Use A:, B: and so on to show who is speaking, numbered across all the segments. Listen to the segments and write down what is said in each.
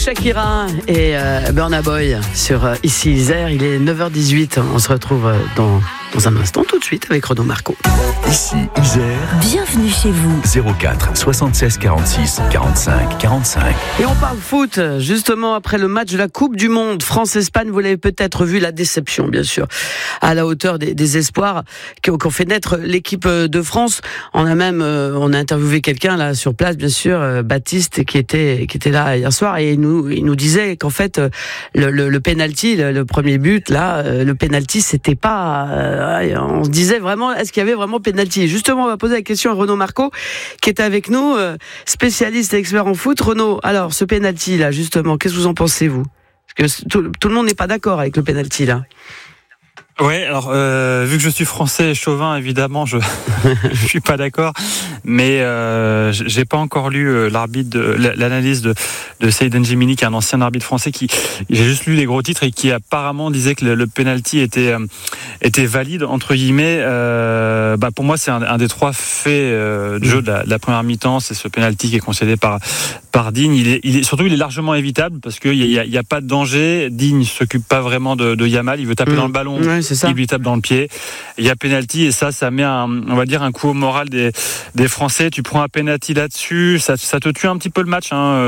A: Shakira et Burna Boy sur Ici Isère. Il est 9h18. On se retrouve dans un instant, tout de suite, avec Renaud Marco.
B: Ici Isère.
C: Bienvenue chez vous.
B: 04 76 46 45 45.
A: Et on parle foot, justement, après le match de la Coupe du Monde. France-Espagne, vous l'avez peut-être vu, la déception, bien sûr, à la hauteur des espoirs qu'ont fait naître l'équipe de France. On a interviewé quelqu'un là sur place, bien sûr, Baptiste, qui était là hier soir, et il nous disait qu'en fait, le penalty, le premier but, là, le penalty, c'était pas... on se disait vraiment, est-ce qu'il y avait vraiment penalty? Justement, on va poser la question à Renaud Marco, qui est avec nous, spécialiste et expert en foot. Renaud, alors, ce penalty là, justement, qu'est-ce que vous en pensez, vous? Parce que tout le monde n'est pas d'accord avec le penalty là.
D: Ouais, alors vu que je suis français et chauvin, évidemment, je suis pas d'accord, mais j'ai pas encore lu l'analyse de Saïd N'Djimini, qui est un ancien arbitre français, j'ai juste lu les gros titres et qui apparemment disait que le penalty était valide entre guillemets. Pour moi, c'est un des trois faits du jeu de la première mi-temps, c'est ce penalty qui est concédé par Digne. Il est largement évitable parce qu'il y a pas de danger. Digne s'occupe pas vraiment de Yamal, il veut taper dans le ballon.
A: Ouais, c'est ça.
D: Il lui tape dans le pied. Il y a penalty et ça met on va dire un coup au moral des Français. Tu prends un penalty là-dessus, ça te tue un petit peu le match.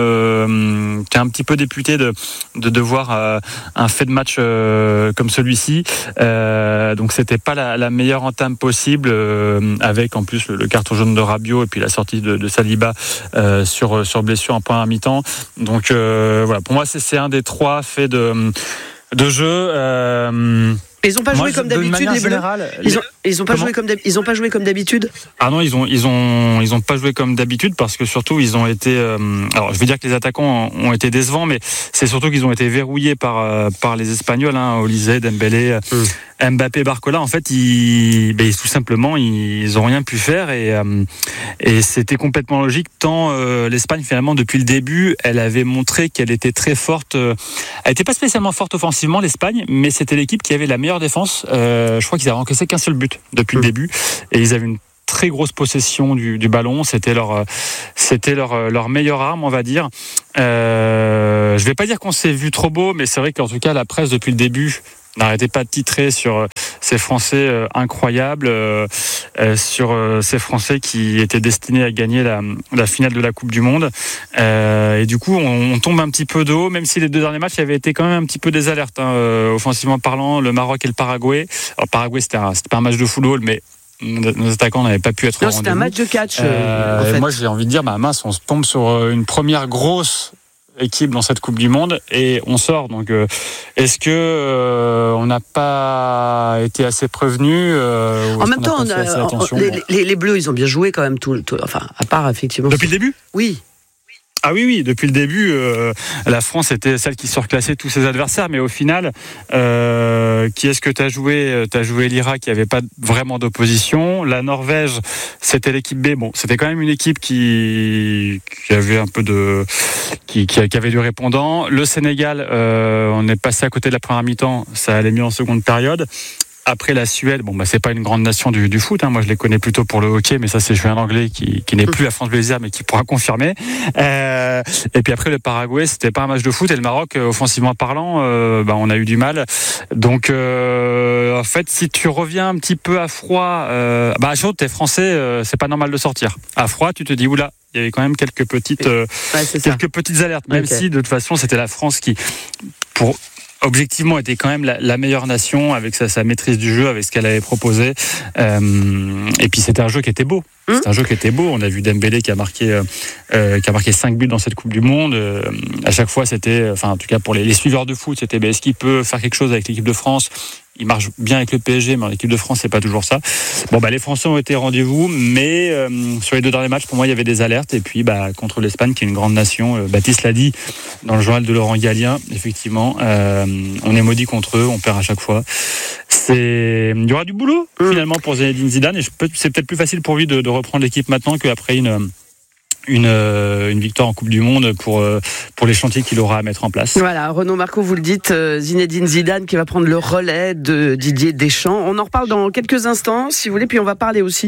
D: T'es un petit peu député de voir un fait de match comme celui-ci. Donc c'était pas la meilleure entame possible, avec en plus le carton jaune de Rabiot et puis la sortie de Saliba sur blessure en première mi-temps. Donc voilà, pour moi c'est un des trois faits de jeu.
A: Ils ont pas joué comme d'habitude, les Bleus. Ils ont pas joué comme d'habitude.
D: Ah non, ils ont pas joué comme d'habitude parce que surtout ils ont été. Alors je vais dire que les attaquants ont été décevants, mais c'est surtout qu'ils ont été verrouillés par les Espagnols, Olise, Dembélé, Mbappé, Barcola. En fait, tout simplement ils ont rien pu faire et c'était complètement logique tant l'Espagne finalement depuis le début elle avait montré qu'elle était très forte. Elle était pas spécialement forte offensivement, l'Espagne, mais c'était l'équipe qui avait la meilleure défense. Je crois qu'ils avaient encaissé qu'un seul but depuis le début et ils avaient une très grosse possession du ballon. C'était leur meilleure arme, on va dire. Je vais pas dire qu'on s'est vu trop beau, mais c'est vrai qu'en tout cas la presse depuis le début n'arrêtez pas de titrer sur ces Français incroyables, sur ces Français qui étaient destinés à gagner la finale de la Coupe du Monde. Et du coup, on tombe un petit peu de haut, même si les deux derniers matchs, il y avait été quand même un petit peu des alertes, offensivement parlant, le Maroc et le Paraguay. Alors, Paraguay, c'était pas un match de football, mais nos attaquants n'avaient pas pu être au rendez-vous.
A: C'était un match de catch. En fait.
D: Moi, j'ai envie de dire, mince, on se tombe sur une première grosse équipe dans cette Coupe du Monde et on sort. Donc est-ce que on n'a pas été assez prévenus
A: en même temps, les Bleus, ils ont bien joué quand même enfin, à part effectivement.
D: Depuis le début ?
A: Oui.
D: Ah oui, depuis le début, la France était celle qui surclassait tous ses adversaires, mais au final, qui est-ce que tu as joué ? Tu as joué l'Irak, qui n'avait pas vraiment d'opposition. La Norvège, c'était l'équipe B. Bon, c'était quand même une équipe qui avait un peu qui avait du répondant. Le Sénégal, on est passé à côté de la première mi-temps, ça allait mieux en seconde période. Après la Suède, c'est pas une grande nation du foot. Moi, je les connais plutôt pour le hockey, mais ça, c'est Julien Langlais qui n'est plus à France Bleu Isère, mais qui pourra confirmer. Et puis après, le Paraguay, c'était pas un match de foot, et le Maroc, offensivement parlant, on a eu du mal. Donc, en fait, si tu reviens un petit peu à froid, à chaud, t'es français, c'est pas normal de sortir. À froid, tu te dis oula. Il y avait quand même quelques petites alertes, même si de toute façon, c'était la France qui, objectivement, était quand même la meilleure nation avec sa maîtrise du jeu, avec ce qu'elle avait proposé. Et puis c'était un jeu qui était beau. C'est un jeu qui était beau. On a vu Dembélé qui a marqué 5 buts dans cette Coupe du Monde. À chaque fois, c'était, en tout cas pour les suiveurs de foot, c'était est-ce qu'il peut faire quelque chose avec l'équipe de France ? Il marche bien avec le PSG, mais en équipe de France, c'est pas toujours ça. Les Français ont été au rendez-vous, mais sur les deux derniers matchs, pour moi, il y avait des alertes. Et puis, contre l'Espagne, qui est une grande nation, Baptiste l'a dit dans le journal de Laurent Gallien, effectivement, on est maudit contre eux, on perd à chaque fois. Il y aura du boulot, finalement, pour Zinedine Zidane, et c'est peut-être plus facile pour lui de reprendre l'équipe maintenant qu'après une victoire en Coupe du Monde pour les chantiers qu'il aura à mettre en place.
A: Voilà, Renaud Marco, vous le dites, Zinedine Zidane qui va prendre le relais de Didier Deschamps. On en reparle dans quelques instants, si vous voulez, puis on va parler aussi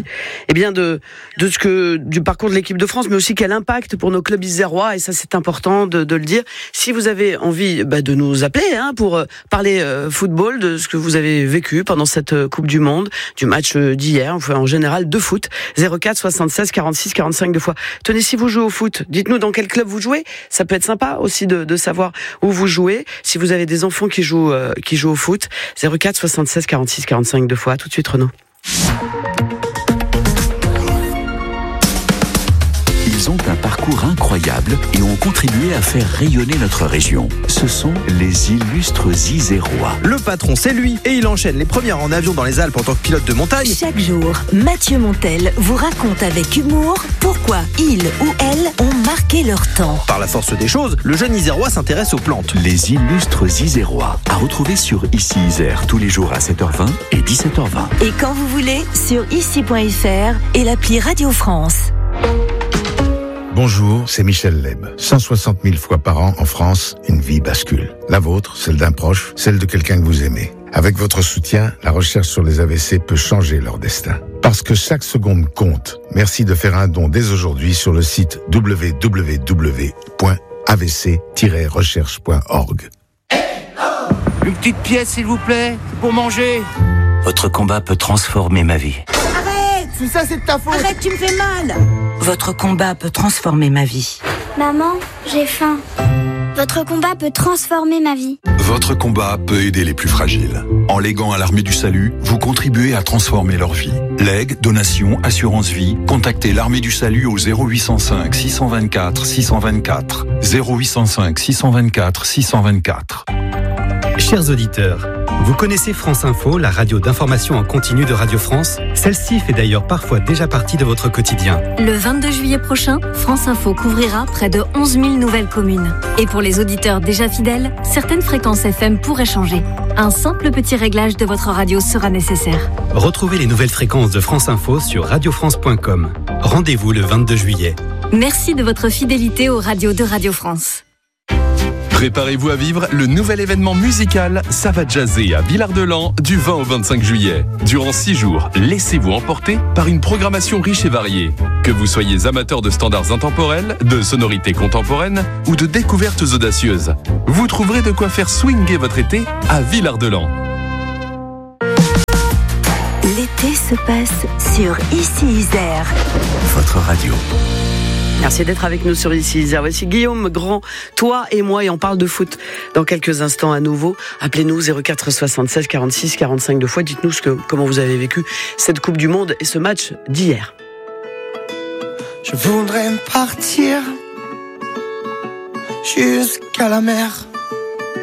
A: du parcours de l'équipe de France, mais aussi quel impact pour nos clubs isérois, et ça c'est important de le dire. Si vous avez envie de nous appeler pour parler football, de ce que vous avez vécu pendant cette Coupe du Monde, du match d'hier, enfin, en général de foot, 04 76 46 45 deux fois. Tenez, si vous jouez au foot, dites-nous dans quel club vous jouez. Ça peut être sympa aussi de savoir où vous jouez. Si vous avez des enfants qui jouent au foot, 04 76 46 45 deux fois. Tout de suite, Renaud.
B: Ils ont un parcours incroyable et ont contribué à faire rayonner notre région. Ce sont les illustres Isérois.
C: Le patron, c'est lui, et il enchaîne les premières en avion dans les Alpes en tant que pilote de montagne.
E: Chaque jour, Mathieu Montel vous raconte avec humour pourquoi il ou elle ont marqué leur temps.
C: Par la force des choses, le jeune Isérois s'intéresse aux plantes.
B: Les illustres Isérois, à retrouver sur Ici Isère tous les jours à 7h20 et 17h20.
E: Et quand vous voulez, sur ici.fr et l'appli Radio France.
F: Bonjour, c'est Michel Leb. 160 000 fois par an en France, une vie bascule. La vôtre, celle d'un proche, celle de quelqu'un que vous aimez. Avec votre soutien, la recherche sur les AVC peut changer leur destin. Parce que chaque seconde compte. Merci de faire un don dès aujourd'hui sur le site www.avc-recherche.org.
G: Une petite pièce, s'il vous plaît, pour manger.
B: Votre combat peut transformer ma vie.
G: Si ça, c'est de ta faute.
E: Arrête, tu me fais mal. Votre combat peut transformer ma vie.
H: Maman, j'ai faim. Votre combat peut transformer ma vie.
I: Votre combat peut aider les plus fragiles. En léguant à l'Armée du Salut, vous contribuez à transformer leur vie. Legs, donations, assurance vie, contactez l'Armée du Salut au 0805 624 624. 0805 624 624.
J: Chers auditeurs, vous connaissez France Info, la radio d'information en continu de Radio France? Celle-ci fait d'ailleurs parfois déjà partie de votre quotidien.
K: Le 22 juillet prochain, France Info couvrira près de 11 000 nouvelles communes. Et pour les auditeurs déjà fidèles, certaines fréquences FM pourraient changer. Un simple petit réglage de votre radio sera nécessaire.
J: Retrouvez les nouvelles fréquences de France Info sur radiofrance.com. Rendez-vous le 22 juillet.
K: Merci de votre fidélité aux radios de Radio France.
L: Préparez-vous à vivre le nouvel événement musical Ça va jazzer à Villard-de-Lans du 20 au 25 juillet. Durant 6 jours, laissez-vous emporter par une programmation riche et variée. Que vous soyez amateur de standards intemporels, de sonorités contemporaines ou de découvertes audacieuses, vous trouverez de quoi faire swinger votre été à Villard-de-Lans.
E: L'été se passe sur Ici Isère.
B: Votre radio.
A: Merci d'être avec nous sur Ici Isère. Voici Guillaume Grand, toi et moi, et on parle de foot dans quelques instants à nouveau. Appelez-nous 04 76 46 45 deux fois. Dites-nous comment vous avez vécu cette Coupe du Monde et ce match d'hier.
M: Je voudrais partir jusqu'à la mer,